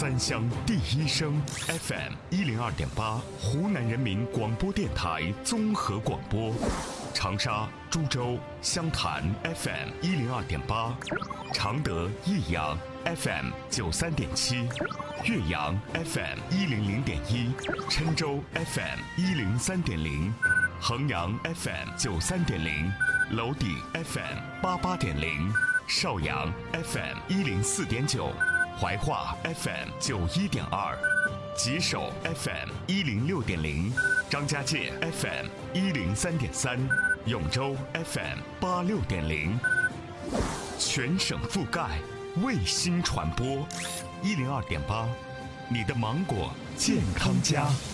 三乡第一声 FM102.8，湖南人民广播电台综合广播。长沙、株洲、湘潭 FM102.8，常德、益阳 FM93.7，岳阳 FM100.1，郴州 FM103.0，衡阳 FM93.0，娄底 FM88.0，邵阳 FM104.9，怀化 FM91.2，吉首 FM106.0，张家界 FM103.3，永州 FM86.0，全省覆盖，卫星传播，102.8，你的芒果健康家。